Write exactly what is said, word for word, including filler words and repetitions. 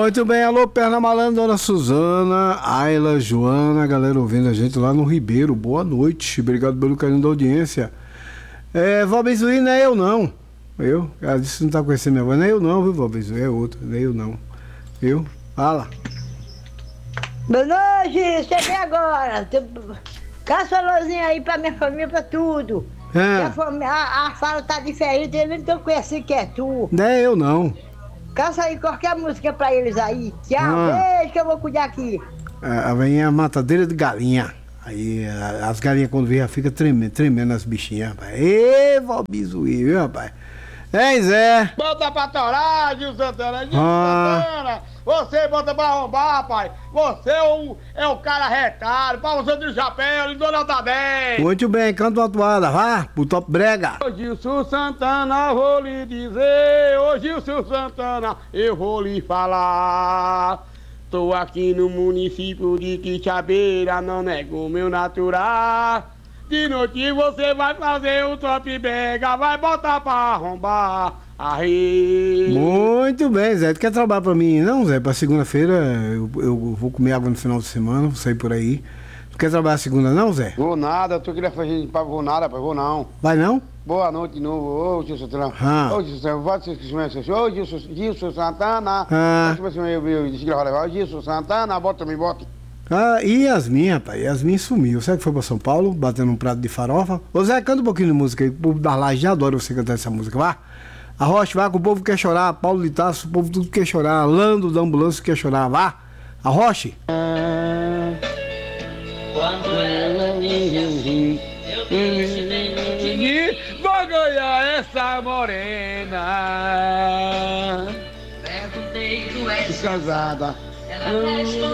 Muito bem, alô, perna malandra, dona Suzana, Ayla, Joana, a galera ouvindo a gente lá no Ribeiro. Boa noite, obrigado pelo carinho da audiência. É, Valbenzuí não é eu não. Eu? Ela disse que não tá conhecendo minha voz. Não é eu não, viu, Valbenzuí? É outra, não é eu não. Eu? Fala. Boa noite, cheguei agora. Caça a luzinha aí pra minha família, pra tudo. É. A, família, a, a fala tá diferente, eles não estão conhecendo que é tu. Não é eu não. Caça aí qualquer música pra eles aí. Tchau, Ah. beijo que eu vou cuidar aqui. A vem a matadeira de galinha. Aí a- as galinhas quando vêm fica tremendo, tremendo as bichinhas, rapaz. Ê, Valbenzuí, viu, rapaz? Ei, Zé. Bota pra torar, Gil Santana, Gil Ah. Santana! Você bota pra arrombar, pai! Você é o, é o cara retado, pra você de chapéu, ele dona tá bem! Muito bem, canta uma toada, vá, pro Top Brega. Ô Gilson Santana, vou lhe dizer, ô Gilson Santana, eu vou lhe falar. Tô aqui no município de Quixabeira, não nego meu natural. De noite você vai fazer o Top Brega, vai botar pra arrombar. Aí. Muito bem, Zé. Tu quer trabalhar pra mim, não, Zé? Pra segunda-feira eu, eu vou comer água no final de semana, vou sair por aí. Tu quer trabalhar segunda, não, Zé? Vou nada, eu tô querendo fazer pra vou nada, pai, vou não. Vai não? Boa noite de novo, ô Gilson Santana. Ah. Ô Gilson Santana, pode ser que se ô Gilson, Gilson Santana. Ah. Tipo assim, eu, eu, eu, ô Gilson Santana, bota me bota. Ah, e Yasmin, rapaz. Yasmin sumiu. Sabe que foi pra São Paulo, batendo um prato de farofa? Ô Zé, canta um pouquinho de música aí. O povo da laje adora você cantar essa música, vá. A Rocha, vá, que o povo quer chorar. Paulo de Tarso, o povo tudo quer chorar. Lando da ambulância quer chorar, vá. A Rocha. Quando ela me eu Vou ganhar essa morena. perguntei, tu és Casada. ela responde.